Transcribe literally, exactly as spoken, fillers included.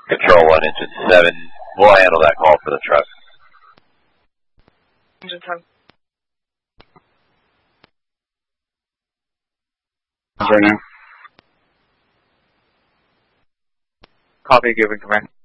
Control one, engine seven. We'll handle that call for the truck. Engine ten. Right now. Copy, giving command.